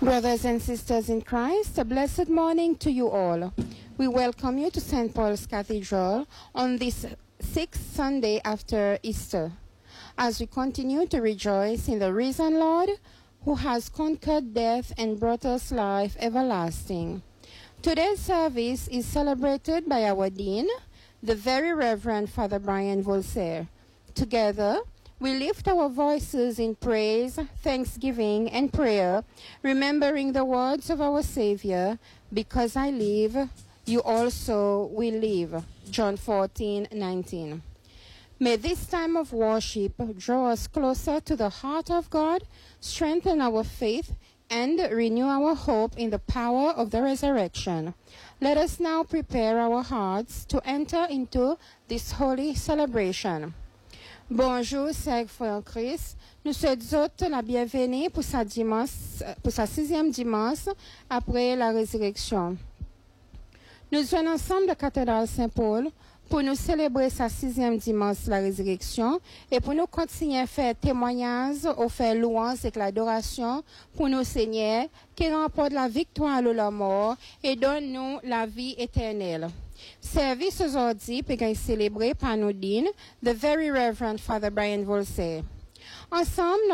Brothers and sisters in Christ, a blessed morning to you all. We welcome you to St. Paul's Cathedral on this sixth Sunday after Easter, as we continue to rejoice in the risen Lord who has conquered death and brought us life everlasting. Today's service is celebrated by our Dean, the Very Reverend Father Brian Volser. Together, we lift our voices in praise, thanksgiving, and prayer, remembering the words of our Savior, "Because I live, you also will live." John 14:19. May this time of worship draw us closer to the heart of God, strengthen our faith, and renew our hope in the power of the resurrection. Let us now prepare our hearts to enter into this holy celebration. Bonjour, chers frères en Christ. Nous souhaitons la bienvenue pour sa sixième dimanche après la résurrection. Nous sommes ensemble de cathédrale Saint-Paul pour nous célébrer sa sixième dimanche la résurrection et pour nous continuer à faire témoignage, ou faire louange et l'adoration pour nos Seigneurs qui remporte la victoire à la mort et donne nous la vie éternelle. Service aujourd'hui peut être célébré par nos dean, the Very Reverend Father Brian Volser. Ensemble,